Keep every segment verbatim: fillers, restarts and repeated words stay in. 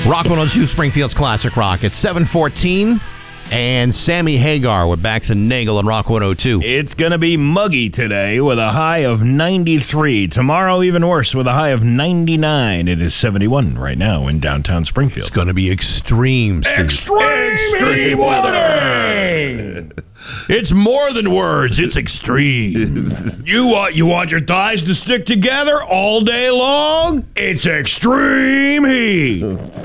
Rock one oh two, Springfield's Classic Rock. It's seven fourteen, and Sammy Hagar with Bax and Nagel on Rock one oh two. It's going to be muggy today with a high of ninety-three. Tomorrow, even worse, with a high of ninety-nine. It is seventy-one right now in downtown Springfield. It's going to be extreme, Steve. Extreme, extreme weather! It's more than words. It's extreme. You want you want your thighs to stick together all day long? It's extreme heat.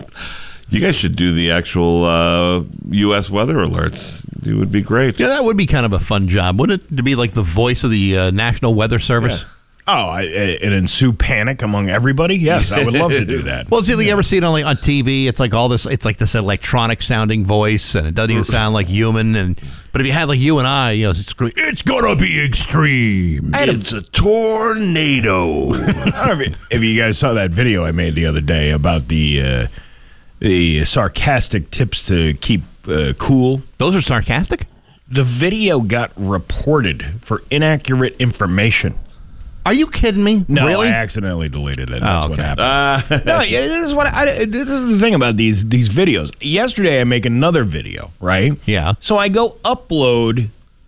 You guys should do the actual uh, U S weather alerts. It would be great. Yeah, that would be kind of a fun job, wouldn't it? To be like the voice of the uh, National Weather Service. Yeah. Oh, I, it ensue panic among everybody? Yes, I would love to do that. Well, see, you ever see it on, like, on T V? It's like all this. It's like this electronic sounding voice, and it doesn't even sound like human. And but if you had like you and I, you know, it's, it's gonna be extreme. It's a tornado. I don't know if you, if you guys saw that video I made the other day about the uh, the sarcastic tips to keep uh, cool. Those are sarcastic? The video got reported for inaccurate information. Are you kidding me? No, really? I accidentally deleted it. That's Oh, what okay. happened. Uh, no, yeah, this is what I, this is the thing about these these videos. Yesterday, I make another video, right? Yeah. So I go upload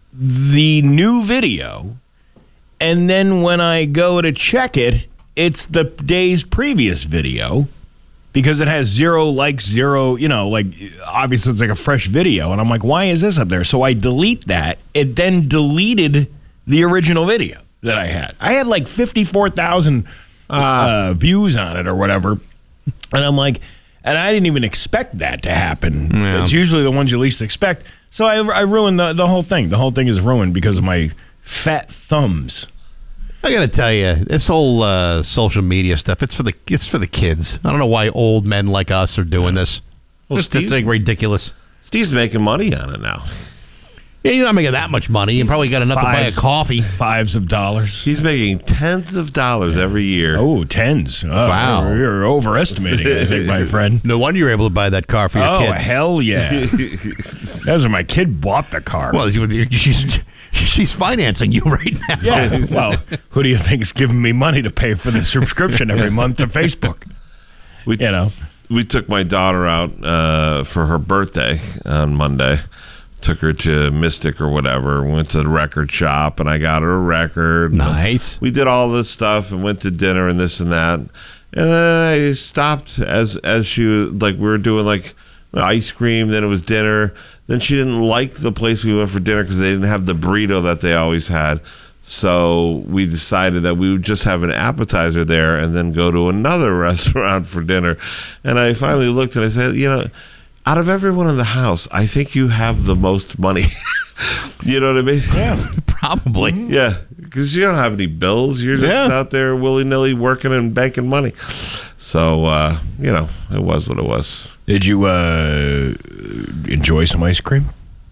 the new video, and then when I go to check it, it's the day's previous video because it has zero likes, zero, you know, like obviously it's like a fresh video, and I'm like, why is this up there? So I delete that. It then deleted the original video that I had. I had like fifty-four thousand uh, uh, views on it or whatever. And I'm like, and I didn't even expect that to happen. Yeah. It's usually the ones you least expect. So I, I ruined the, the whole thing. The whole thing is ruined because of my fat thumbs. I gotta tell you, this whole uh, social media stuff, it's for the it's for the kids. I don't know why old men like us are doing this. Well, It's Steve- it's like ridiculous. Steve's making money on it now. Yeah, you're not making that much money. You probably got enough to buy a Fives. coffee. Fives of dollars. He's making tens of dollars every year. Oh, tens. Oh, Wow. You're, you're overestimating, I think, my friend. No wonder you're able to buy that car for your Oh, kid. hell yeah. That's when my kid bought the car. Well, you- she's she's financing you right now. Yeah. Well, who do you think is giving me money to pay for the subscription every month to Facebook? We, You know. we took my daughter out uh, for her birthday on Monday. Took her to Mystic or whatever. Went to the record shop, and I got her a record. Nice. We did all this stuff and went to dinner and this and that. And then I stopped as as she was like we were doing like ice cream. Then it was dinner. Then she didn't like the place we went for dinner because they didn't have the burrito that they always had. So we decided that we would just have an appetizer there and then go to another restaurant for dinner. And I finally looked and I said, you know, out of everyone in the house, I think you have the most money. You know what I mean? Yeah. Probably. Yeah, because you don't have any bills. You're just Yeah. out there willy-nilly working and banking money. So, uh, you know, it was what it was. Did you uh, enjoy some ice cream?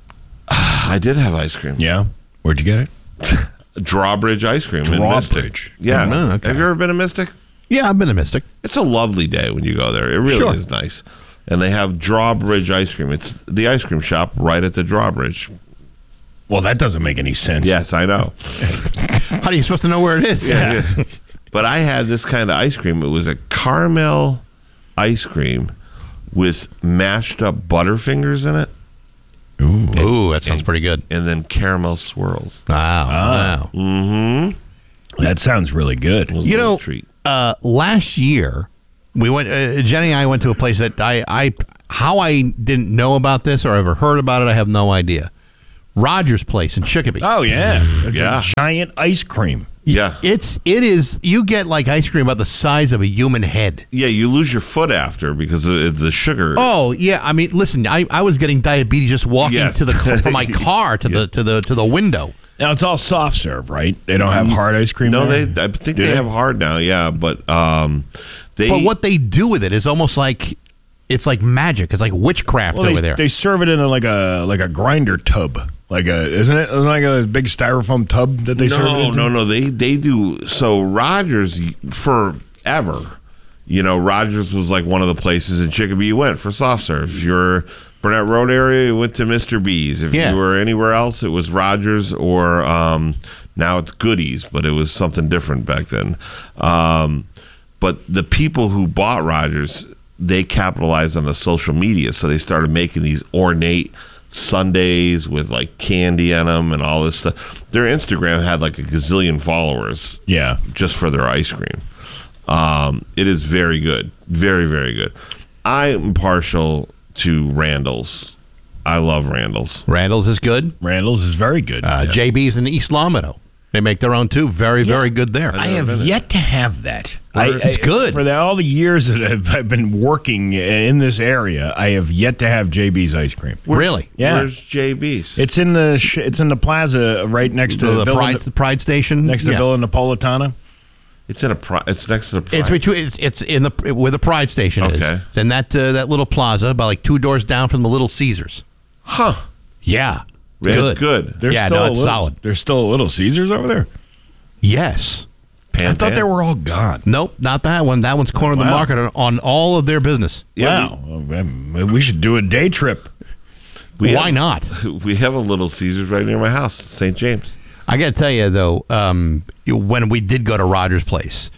I did have ice cream. Yeah. Where'd you get it? Drawbridge ice cream in Drawbridge. Mystic. Yeah. Oh, okay. Have you ever been to Mystic? Yeah, I've been to Mystic. It's a lovely day when you go there. It really Sure. is nice. And they have Drawbridge ice cream. It's the ice cream shop right at the Drawbridge. Well, that doesn't make any sense. Yes, I know. How are you supposed to know where it is? Yeah. yeah. But I had this kind of ice cream. It was a caramel ice cream with mashed up Butterfingers in it. Ooh. Ooh, that sounds pretty good. And then caramel swirls. Wow. Ah. Wow. Mm-hmm. That sounds really good. It was You a little know, treat. uh, last year we went. Uh, Jenny and I went to a place that I, I, how I didn't know about this or ever heard about it, I have no idea. Rogers Place in Chicopee. Oh, yeah. It's Yeah. a giant ice cream. Yeah. It's it is. You get like ice cream about the size of a human head. Yeah, you lose your foot after because of the sugar. Oh yeah, I mean, listen, I, I was getting diabetes just walking Yes. to the from my car to the to the to the window. Now, it's all soft serve, right? They don't have hard ice cream No, there? they. I think Do they they? have hard now. Yeah, but um, they. But what they do with it is almost like it's like magic. It's like witchcraft Well, they, over there. they serve it in a, like a like a grinder tub. Like a, isn't it like a big styrofoam tub that they serve it No, into? no, no. They they do. So Rogers forever. You know, Rogers was like one of the places in Chicopee you went for soft serve. If you're Burnett Road area, you went to Mister B's. If Yeah. you were anywhere else, it was Rogers or um, now it's Goodies, but it was something different back then. Um, but the people who bought Rogers they capitalized on the social media, so they started making these ornate sundaes with like candy in them and all this stuff. Their Instagram had like a gazillion followers. Yeah. Just for their ice cream. Um, it is very good. Very, very good. I'm partial to Randall's. I love Randall's. Randall's is good. Randall's is very good. Uh, yeah. J B's in East Longmeadow. They make their own too. Very, Yeah. very good there. I have yet to have that. I, It's I- good. For the, all the years that I've, I've been working in this area, I have yet to have J B's ice cream. Really? Yeah. Where's J B's? It's in the sh- it's in the plaza right next to the Villa, Pride, the Pride Station. next to Yeah. Villa Napolitana. It's in a. Pri- it's next to the. Pride. It's between. It's, it's in the where the Pride Station is. Okay. It's in that uh, that little plaza, about like two doors down from the Little Caesars. Huh. Yeah, It's good. good. There's Yeah, still no, a it's little, solid. There's still a Little Caesars over there. Yes. Pan I thought Pan. they were all gone. Nope, not that one. That one's cornered the Wow. market on, on all of their business. Yeah, Wow, we, we should do a day trip. we Why have- not? We have a Little Caesars right near my house, Saint James. I got to tell you though, um, when we did go to Rogers Place,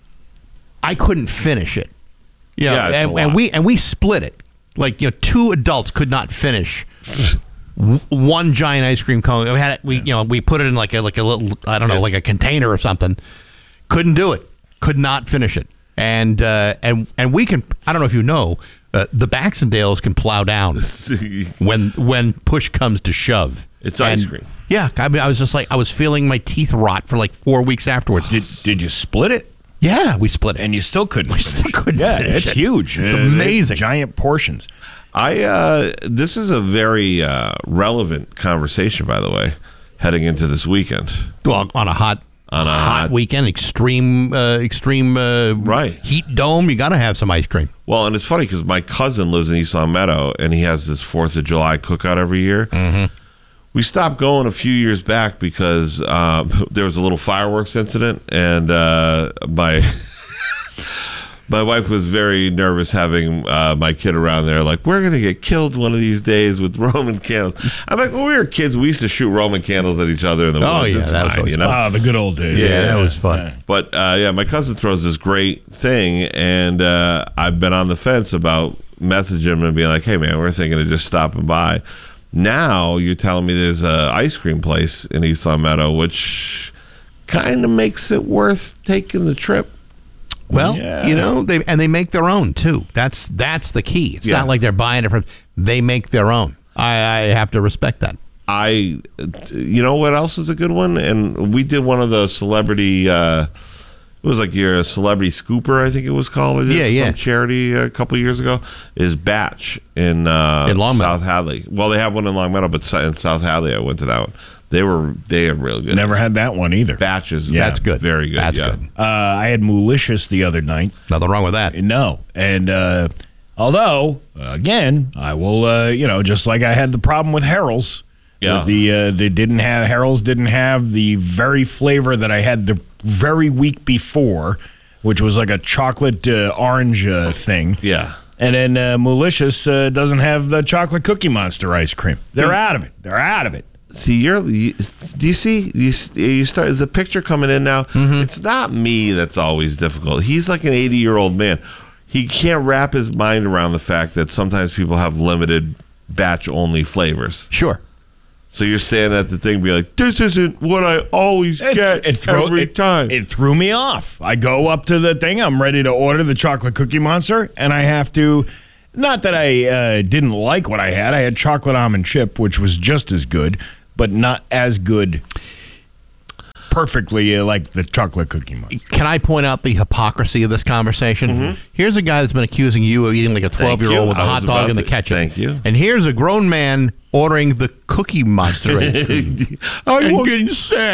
I couldn't finish it. You know, Yeah, it's a and, and lot. we and we split it. Like, you know, two adults could not finish w- one giant ice cream cone. We had it, we you know we put it in like a like a little I don't know like a container or something. Couldn't do it. Could not finish it. And uh, and and we can. I don't know if you know, uh, the Baxendales can plow down when when push comes to shove. It's ice And, cream. Yeah, I mean, I was just like I was feeling my teeth rot for like four weeks afterwards. Did, did you split it? Yeah, we split it. And you still couldn't. We still finish it. couldn't Yeah, finish it's it. huge. It's Uh, amazing. Giant portions. I uh, this is a very uh, relevant conversation, by the way, heading into this weekend. Well, on a hot On a hot, hot- weekend, extreme uh, extreme uh, Right. heat dome. You got to have some ice cream. Well, and it's funny because my cousin lives in East Long Meadow, and he has this Fourth of July cookout every year. Mm-hmm. We stopped going a few years back because um, there was a little fireworks incident, and uh, my my wife was very nervous having uh, my kid around there. Like, we're gonna get killed one of these days with Roman candles. I'm like, when we were kids, we used to shoot Roman candles at each other in the Oh, woods. yeah, It's that was fine, always you know. Ah, the good old days. Yeah, that was fun. But uh, yeah, my cousin throws this great thing, and uh, I've been on the fence about messaging him and being like, "Hey, man, we're thinking of just stopping by." Now you're telling me there's a ice cream place in East Long Meadow, which kind of makes it worth taking the trip. Well, Yeah. you know, they and they make their own too. That's that's the key. It's Yeah. not like they're buying it from. They make their own. I, I have to respect that. I, you know, what else is a good one? And we did one of the celebrity. Uh, it was like your celebrity scooper, I think it was called. They did Yeah, some yeah. charity a couple of years ago. Is Batch in uh, In Long Meadow. South Hadley? Well, they have one in Long Meadow, but in South Hadley, I went to that one. They were they are real good. Never had that one either. Batch is Yeah. That's good. very good. That's yeah. good. Uh, I had Moolicious the other night. Nothing wrong with that. No. And uh, although, uh, again, I will, uh, you know, just like I had the problem with Harold's. Yeah. The uh, they didn't have Harold's didn't have the very flavor that I had the very week before, which was like a chocolate uh, orange uh, thing. Yeah. And then uh, Moolicious uh, doesn't have the chocolate Cookie Monster ice cream. They're out of it. They're out of it. See, you're. You, do you see? You, you start. Is the picture coming in now? Mm-hmm. It's not me that's always difficult. He's like an eighty-year-old man. He can't wrap his mind around the fact that sometimes people have limited batch-only flavors. Sure. So you're standing at the thing, be like, "This isn't what I always get throw- every it- time." It threw me off. I go up to the thing. I'm ready to order the chocolate Cookie Monster, and I have to. Not that I uh, didn't like what I had. I had chocolate almond chip, which was just as good, but not as good. Perfectly uh, like the chocolate Cookie Monster. Can I point out the hypocrisy of this conversation? Here's a guy that's been accusing you of eating like a twelve-year-old you. with a I hot was dog about and the to- ketchup. thank you. And here's a grown man ordering the Cookie Monster ice cream. I and want- getting sad.